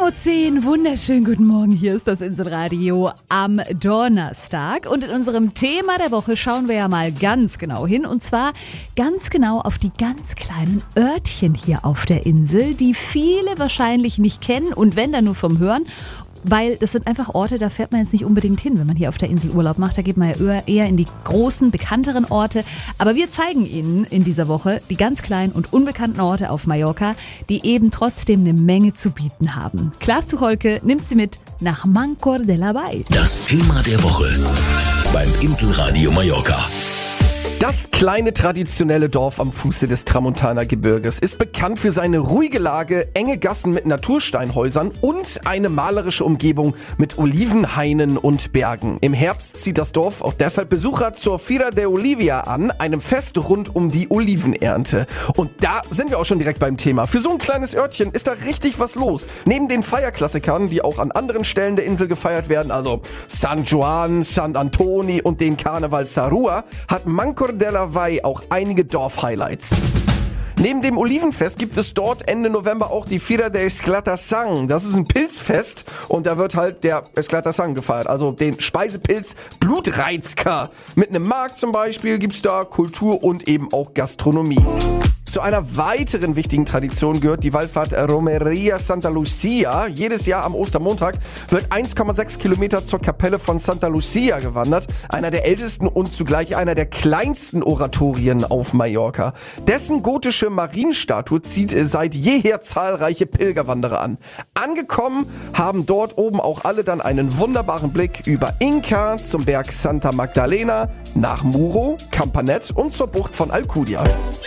6:10 Uhr, wunderschönen guten Morgen, hier ist das Inselradio am Donnerstag und in unserem Thema der Woche schauen wir ja mal ganz genau hin und zwar ganz genau auf die ganz kleinen Örtchen hier auf der Insel, die viele wahrscheinlich nicht kennen und wenn dann nur vom Hören. Weil das sind einfach Orte, da fährt man jetzt nicht unbedingt hin, wenn man hier auf der Insel Urlaub macht. Da geht man ja eher in die großen, bekannteren Orte. Aber wir zeigen Ihnen in dieser Woche die ganz kleinen und unbekannten Orte auf Mallorca, die eben trotzdem eine Menge zu bieten haben. Klaas Tucholke nimmt Sie mit nach Mancor de la Vall. Das Thema der Woche beim Inselradio Mallorca. Das kleine traditionelle Dorf am Fuße des Tramontana-Gebirges ist bekannt für seine ruhige Lage, enge Gassen mit Natursteinhäusern und eine malerische Umgebung mit Olivenhainen und Bergen. Im Herbst zieht das Dorf auch deshalb Besucher zur Fira de Olivia an, einem Fest rund um die Olivenernte. Und da sind wir auch schon direkt beim Thema. Für so ein kleines Örtchen ist da richtig was los. Neben den Feierklassikern, die auch an anderen Stellen der Insel gefeiert werden, also San Juan, San Antoni und den Karneval Sarua, hat Mancor de la Vall auch einige Dorf-Highlights. Neben dem Olivenfest gibt es dort Ende November auch die Fira de Esclata-Sang. Das ist ein Pilzfest und da wird halt der Esclata-Sang gefeiert, also den Speisepilz Blutreizker. Mit einem Markt zum Beispiel gibt's da Kultur und eben auch Gastronomie. Zu einer weiteren wichtigen Tradition gehört die Wallfahrt Romeria Santa Lucia. Jedes Jahr am Ostermontag wird 1,6 Kilometer zur Kapelle von Santa Lucia gewandert. Einer der ältesten und zugleich einer der kleinsten Oratorien auf Mallorca. Dessen gotische Marienstatue zieht seit jeher zahlreiche Pilgerwanderer an. Angekommen haben dort oben auch alle dann einen wunderbaren Blick über Inca zum Berg Santa Magdalena, nach Muro, Campanet und zur Bucht von Alcudia.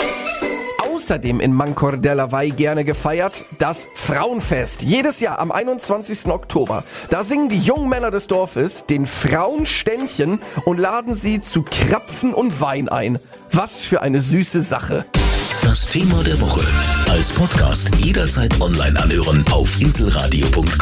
Außerdem in Mancor de la Vall gerne gefeiert, das Frauenfest. Jedes Jahr am 21. Oktober. Da singen die jungen Männer des Dorfes den Frauen Ständchen und laden sie zu Krapfen und Wein ein. Was für eine süße Sache. Das Thema der Woche als Podcast jederzeit online anhören auf inselradio.com.